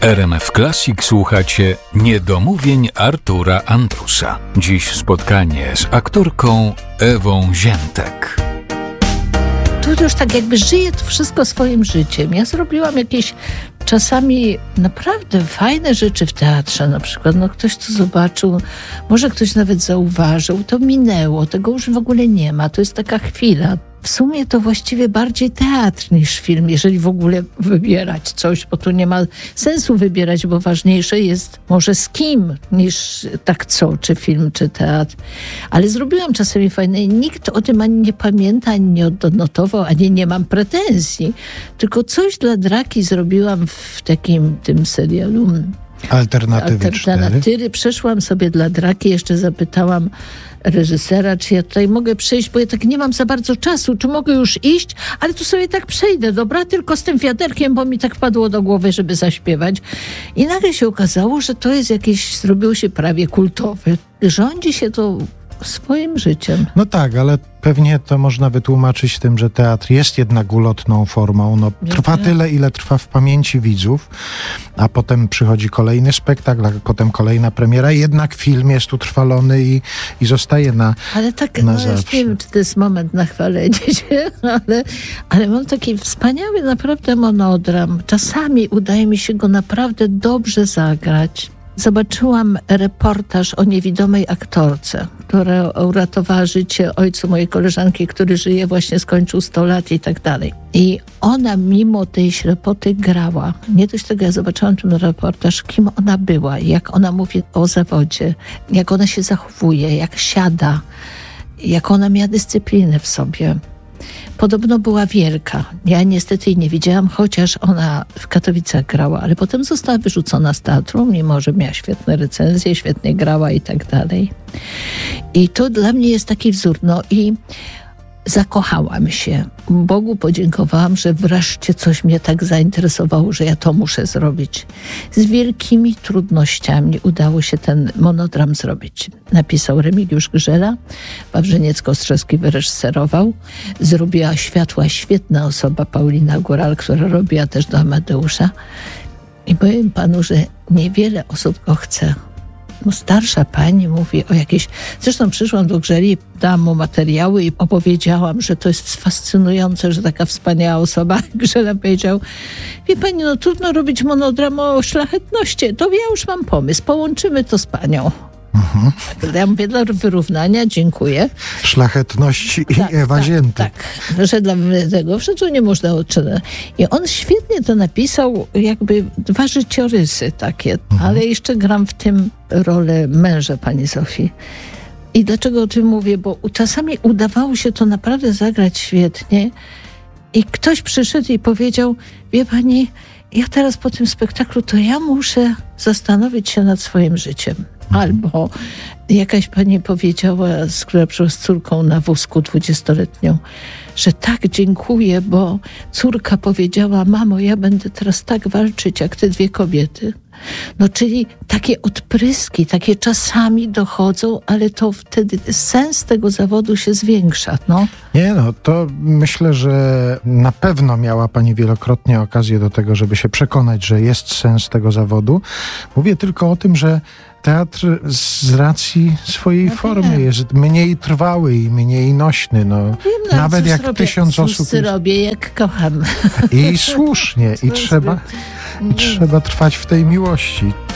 RMF Classic słuchacie Niedomówień Artura Andrusa. Dziś spotkanie z aktorką Ewą Ziętek. Tu już tak jakby żyje to wszystko swoim życiem. Ja zrobiłam jakieś czasami naprawdę fajne rzeczy w teatrze. Na przykład ktoś to zobaczył, może ktoś nawet zauważył, to minęło, tego już w ogóle nie ma. To jest taka chwila. W sumie to właściwie bardziej teatr niż film, jeżeli w ogóle wybierać coś, bo tu nie ma sensu wybierać, bo ważniejsze jest może z kim niż tak co, czy film, czy teatr. Ale zrobiłam czasami fajne i nikt o tym ani nie pamięta, ani nie odnotował, ani nie mam pretensji. Tylko coś dla Draki zrobiłam w tym serialu. Alternatywy 4. Przeszłam sobie dla Draki, jeszcze zapytałam reżysera, czy ja tutaj mogę przejść, bo ja tak nie mam za bardzo czasu, czy mogę już iść, ale tu sobie tak przejdę, dobra, tylko z tym wiaderkiem, bo mi tak padło do głowy, żeby zaśpiewać. I nagle się okazało, że to jest zrobiło się prawie kultowe. Rządzi się to swoim życiem. No tak, ale pewnie to można wytłumaczyć tym, że teatr jest jednak ulotną formą. Trwa tyle, ile trwa w pamięci widzów, a potem przychodzi kolejny spektakl, a potem kolejna premiera. Jednak film jest utrwalony i zostaje na Ale tak, na ja zawsze. nie wiem, czy to jest moment na chwalenie się, ale mam taki wspaniały naprawdę monodram. Czasami udaje mi się go naprawdę dobrze zagrać. Zobaczyłam reportaż o niewidomej aktorce, która uratowała życie ojcu mojej koleżanki, który żyje, właśnie skończył 100 lat i tak dalej. I ona mimo tej ślepoty grała. Nie dość tego, ja zobaczyłam ten reportaż, kim ona była, jak ona mówi o zawodzie, jak ona się zachowuje, jak siada, jak ona miała dyscyplinę w sobie. Podobno była wielka. Ja niestety jej nie widziałam, chociaż ona w Katowicach grała, ale potem została wyrzucona z teatru, mimo że miała świetne recenzje, świetnie grała i tak dalej. I to dla mnie jest taki wzór. I zakochałam się. Bogu podziękowałam, że wreszcie coś mnie tak zainteresowało, że ja to muszę zrobić. Z wielkimi trudnościami udało się ten monodram zrobić. Napisał Remigiusz Grzela, Wawrzyniec-Kostrzewski wyreżyserował. Zrobiła światła świetna osoba, Paulina Góral, która robiła też do Amadeusza. I powiem panu, że niewiele osób go chce. Starsza pani mówi o jakieś... Zresztą przyszłam do Grzeli, dałam mu materiały i opowiedziałam, że to jest fascynujące, że taka wspaniała osoba. Grzela powiedział, wie pani, trudno robić monodram o szlachetności. To ja już mam pomysł, połączymy to z panią. Mhm. Ja mówię, dla wyrównania, dziękuję. Szlachetności i Ewa Ziętek. Tak, że dla tego wszystko nie można odczytać. I on świetnie to napisał, jakby 2 życiorysy takie, ale jeszcze gram w tym rolę męża pani Zofii. I dlaczego o tym mówię? Bo czasami udawało się to naprawdę zagrać świetnie i ktoś przyszedł i powiedział, wie pani, ja teraz po tym spektaklu to ja muszę zastanowić się nad swoim życiem. Albo jakaś pani powiedziała, która przyszła z córką na wózku 20-letnią, że tak dziękuję, bo córka powiedziała, mamo, ja będę teraz tak walczyć, jak te 2 kobiety. Czyli takie odpryski, takie czasami dochodzą, ale to wtedy sens tego zawodu się zwiększa. To myślę, że na pewno miała pani wielokrotnie okazję do tego, żeby się przekonać, że jest sens tego zawodu. Mówię tylko o tym, że teatr z racji swojej formy jest mniej trwały i mniej nośny. Nawet jak robię, 1000 osób... robię, jak kocham. I słusznie. I trzeba trwać w tej miłości.